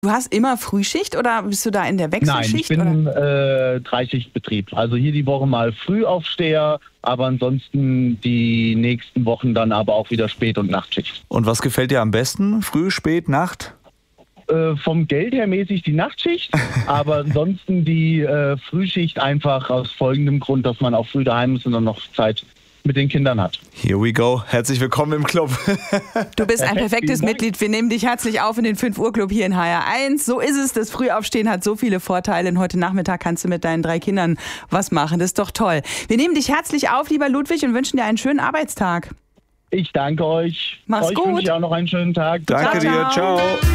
Du hast immer Frühschicht oder bist du da in der Wechselschicht? Nein, ich bin Dreischichtbetrieb. Also hier die Woche mal Frühaufsteher, aber ansonsten die nächsten Wochen dann aber auch wieder Spät- und Nachtschicht. Und was gefällt dir am besten? Früh, Spät, Nacht? Vom Geld her mäßig die Nachtschicht, aber ansonsten die Frühschicht einfach aus folgendem Grund, dass man auch früh daheim ist und dann noch Zeit mit den Kindern hat. Here we go. Herzlich willkommen im Club. Du bist ein perfektes Mitglied. Wir nehmen dich herzlich auf in den 5 Uhr Club hier in HR1. So ist es. Das Frühaufstehen hat so viele Vorteile. Und heute Nachmittag kannst du mit deinen 3 Kindern was machen. Das ist doch toll. Wir nehmen dich herzlich auf, lieber Ludwig, und wünschen dir einen schönen Arbeitstag. Ich danke euch. Mach's gut. Euch wünsche ich auch noch einen schönen Tag. Danke dir. Ciao.